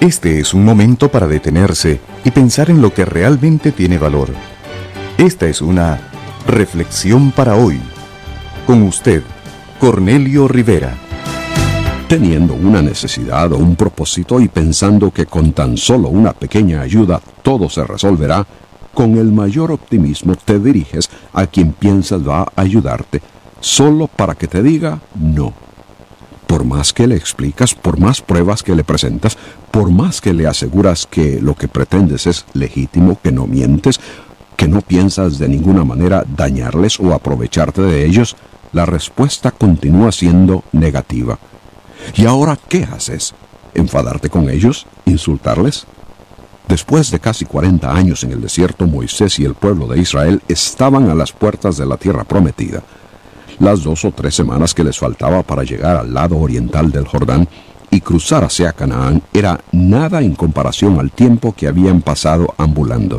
Este es un momento para detenerse y pensar en lo que realmente tiene valor. Esta es una reflexión para hoy. Con usted, Cornelio Rivera. Teniendo una necesidad o un propósito y pensando que con tan solo una pequeña ayuda todo se resolverá, con el mayor optimismo te diriges a quien piensas va a ayudarte, solo para que te diga no. Por más que le explicas, por más pruebas que le presentas, por más que le aseguras que lo que pretendes es legítimo, que no mientes, que no piensas de ninguna manera dañarles o aprovecharte de ellos, la respuesta continúa siendo negativa. ¿Y ahora qué haces? ¿Enfadarte con ellos? ¿Insultarles? Después de casi 40 años en el desierto, Moisés y el pueblo de Israel estaban a las puertas de la tierra prometida. Las 2 o 3 semanas que les faltaba para llegar al lado oriental del Jordán y cruzar hacia Canaán era nada en comparación al tiempo que habían pasado ambulando.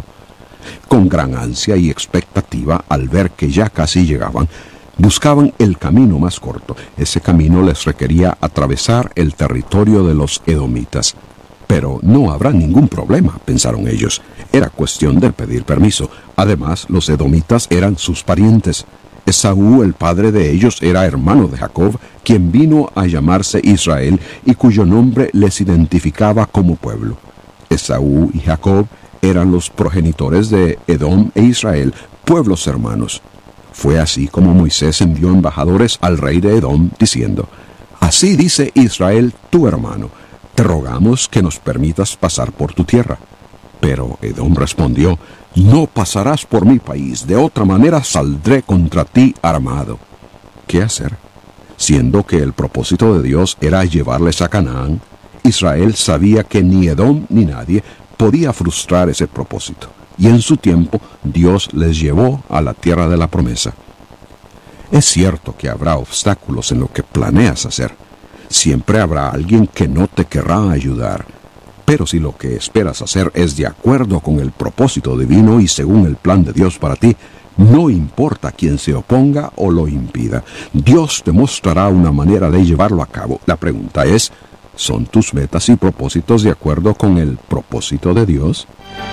Con gran ansia y expectativa, al ver que ya casi llegaban, buscaban el camino más corto. Ese camino les requería atravesar el territorio de los edomitas. Pero no habrá ningún problema, pensaron ellos. Era cuestión de pedir permiso. Además, los edomitas eran sus parientes. Esaú, el padre de ellos, era hermano de Jacob, quien vino a llamarse Israel y cuyo nombre les identificaba como pueblo. Esaú y Jacob eran los progenitores de Edom e Israel, pueblos hermanos. Fue así como Moisés envió embajadores al rey de Edom, diciendo: «Así dice Israel, tu hermano, te rogamos que nos permitas pasar por tu tierra». Pero Edom respondió: «No pasarás por mi país, de otra manera saldré contra ti armado». ¿Qué hacer? Siendo que el propósito de Dios era llevarles a Canaán, Israel sabía que ni Edom ni nadie podía frustrar ese propósito, y en su tiempo Dios les llevó a la tierra de la promesa. Es cierto que habrá obstáculos en lo que planeas hacer. Siempre habrá alguien que no te querrá ayudar. Pero si lo que esperas hacer es de acuerdo con el propósito divino y según el plan de Dios para ti, no importa quién se oponga o lo impida, Dios te mostrará una manera de llevarlo a cabo. La pregunta es, ¿son tus metas y propósitos de acuerdo con el propósito de Dios?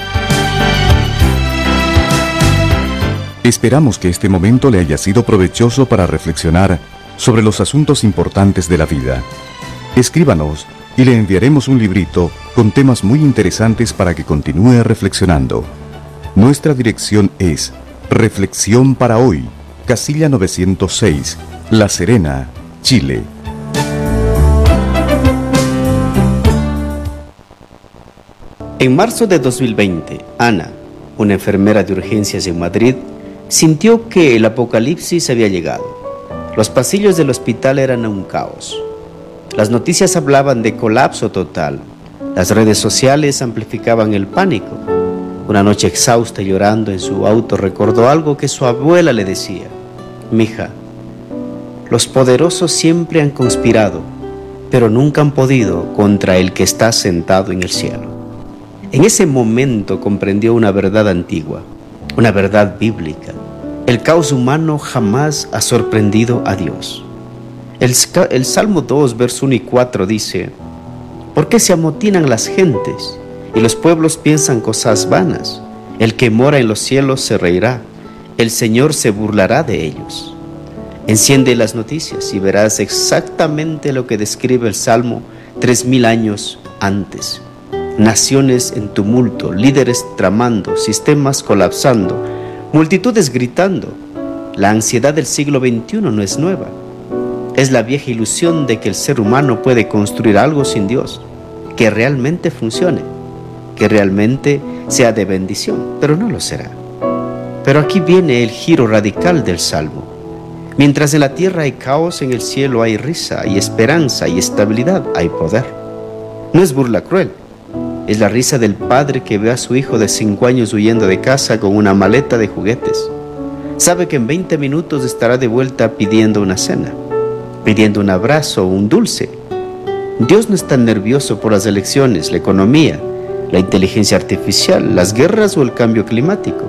Esperamos que este momento le haya sido provechoso para reflexionar sobre los asuntos importantes de la vida. Escríbanos y le enviaremos un librito con temas muy interesantes para que continúe reflexionando. Nuestra dirección es Reflexión para Hoy, Casilla 906, La Serena, Chile. En marzo de 2020, Ana, una enfermera de urgencias en Madrid, sintió que el apocalipsis había llegado. Los pasillos del hospital eran un caos. Las noticias hablaban de colapso total. Las redes sociales amplificaban el pánico. Una noche exhausta y llorando en su auto recordó algo que su abuela le decía: «Mija, los poderosos siempre han conspirado, pero nunca han podido contra el que está sentado en el cielo». En ese momento comprendió una verdad antigua, una verdad bíblica. El caos humano jamás ha sorprendido a Dios. El Salmo 2, verso 1 y 4 dice: «¿Por qué se amotinan las gentes y los pueblos piensan cosas vanas? El que mora en los cielos se reirá, el Señor se burlará de ellos». Enciende las noticias y verás exactamente lo que describe el Salmo 3000 años antes. Naciones en tumulto, líderes tramando, sistemas colapsando, multitudes gritando. La ansiedad del siglo XXI no es nueva. Es la vieja ilusión de que el ser humano puede construir algo sin Dios, que realmente funcione, que realmente sea de bendición, pero no lo será. Pero aquí viene el giro radical del Salmo. Mientras en la tierra hay caos, en el cielo hay risa, hay esperanza, hay estabilidad, hay poder. No es burla cruel. Es la risa del padre que ve a su hijo de 5 años huyendo de casa con una maleta de juguetes. Sabe que en 20 minutos estará de vuelta pidiendo una cena, pidiendo un abrazo o un dulce. Dios no está nervioso por las elecciones, la economía, la inteligencia artificial, las guerras o el cambio climático.